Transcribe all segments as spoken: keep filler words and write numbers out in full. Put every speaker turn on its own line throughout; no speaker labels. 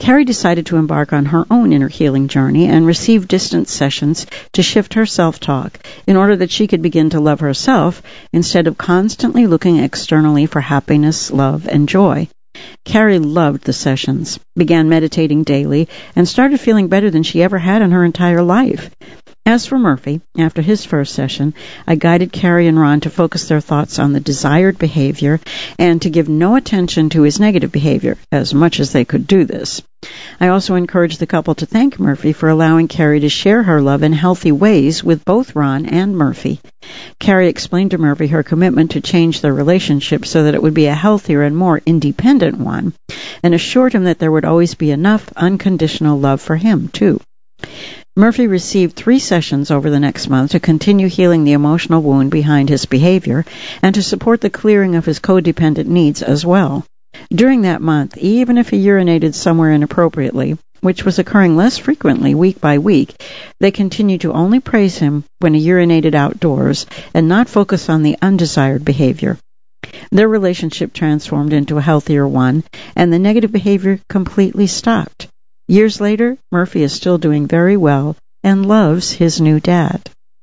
Carrie decided to embark on her own inner healing journey and receive distance sessions to shift her self-talk in order that she could begin to love herself instead of constantly looking externally for happiness, love, and joy. Carrie loved the sessions, began meditating daily, and started feeling better than she ever had in her entire life. As for Murphy, after his first session, I guided Carrie and Ron to focus their thoughts on the desired behavior and to give no attention to his negative behavior, as much as they could do this. I also encouraged the couple to thank Murphy for allowing Carrie to share her love in healthy ways with both Ron and Murphy. Carrie explained to Murphy her commitment to change their relationship so that it would be a healthier and more independent one, and assured him that there would always be enough unconditional love for him, too. Murphy received three sessions over the next month to continue healing the emotional wound behind his behavior and to support the clearing of his codependent needs as well. During that month, even if he urinated somewhere inappropriately, which was occurring less frequently week by week, they continued to only praise him when he urinated outdoors and not focus on the undesired behavior. Their relationship transformed into a healthier one, and the negative behavior completely stopped. Years later, Murphy is still doing very well and loves his new dad.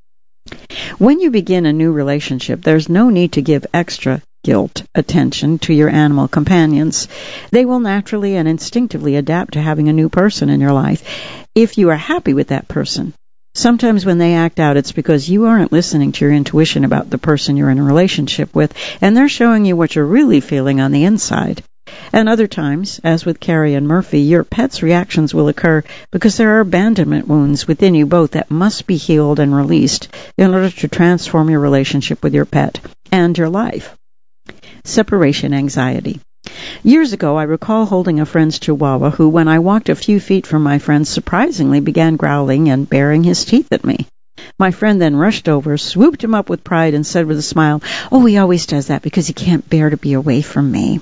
When you begin a new relationship, there's no need to give extra guilt attention to your animal companions. They will naturally and instinctively adapt to having a new person in your life if you are happy with that person. Sometimes when they act out, it's because you aren't listening to your intuition about the person you're in a relationship with, and they're showing you what you're really feeling on the inside. And other times, as with Carrie and Murphy, your pet's reactions will occur because there are abandonment wounds within you both that must be healed and released in order to transform your relationship with your pet and your life. Separation anxiety. Years ago, I recall holding a friend's chihuahua who, when I walked a few feet from my friend, surprisingly began growling and baring his teeth at me. My friend then rushed over, swooped him up with pride, and said with a smile, "Oh, he always does that because he can't bear to be away from me."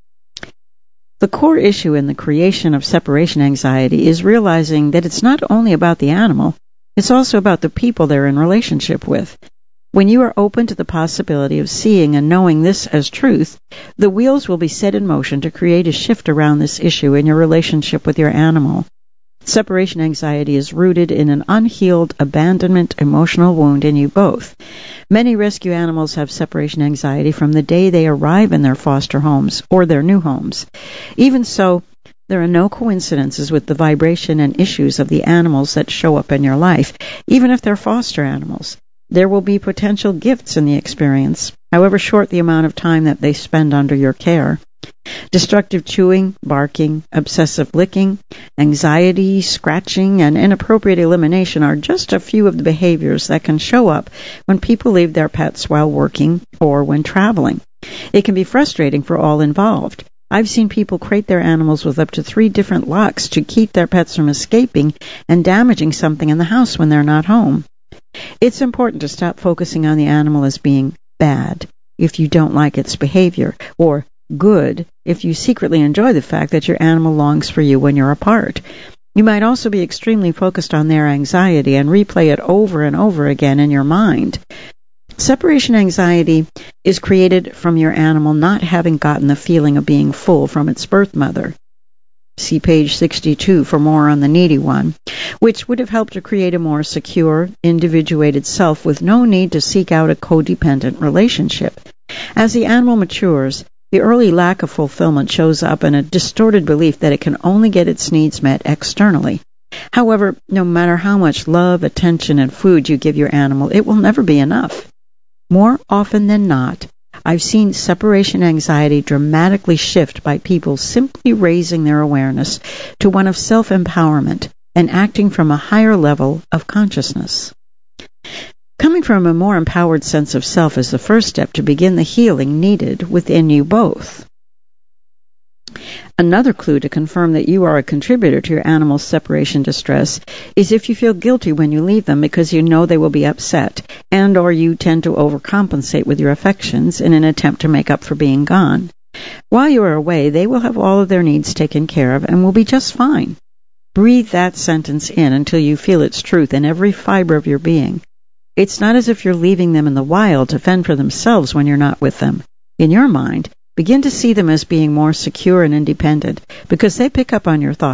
The core issue in the creation of separation anxiety is realizing that it's not only about the animal, it's also about the people they're in relationship with. When you are open to the possibility of seeing and knowing this as truth, the wheels will be set in motion to create a shift around this issue in your relationship with your animal. Separation anxiety is rooted in an unhealed abandonment emotional wound in you both. Many rescue animals have separation anxiety from the day they arrive in their foster homes or their new homes. Even so, there are no coincidences with the vibration and issues of the animals that show up in your life, even if they're foster animals. There will be potential gifts in the experience, however short the amount of time that they spend under your care. Destructive chewing, barking, obsessive licking, anxiety, scratching, and inappropriate elimination are just a few of the behaviors that can show up when people leave their pets while working or when traveling. It can be frustrating for all involved. I've seen people crate their animals with up to three different locks to keep their pets from escaping and damaging something in the house when they're not home. It's important to stop focusing on the animal as being bad if you don't like its behavior, or good if you secretly enjoy the fact that your animal longs for you when you're apart. You might also be extremely focused on their anxiety and replay it over and over again in your mind. Separation anxiety is created from your animal not having gotten the feeling of being full from its birth mother. See page sixty-two for more on the needy one, which would have helped to create a more secure, individuated self with no need to seek out a codependent relationship. As the animal matures, the early lack of fulfillment shows up in a distorted belief that it can only get its needs met externally. However, no matter how much love, attention, and food you give your animal, it will never be enough. More often than not, I've seen separation anxiety dramatically shift by people simply raising their awareness to one of self-empowerment and acting from a higher level of consciousness. Coming from a more empowered sense of self is the first step to begin the healing needed within you both. Another clue to confirm that you are a contributor to your animal's separation distress is if you feel guilty when you leave them because you know they will be upset, and or you tend to overcompensate with your affections in an attempt to make up for being gone. While you are away, they will have all of their needs taken care of and will be just fine. Breathe that sentence in until you feel its truth in every fiber of your being. It's not as if you're leaving them in the wild to fend for themselves when you're not with them. In your mind, begin to see them as being more secure and independent because they pick up on your thoughts.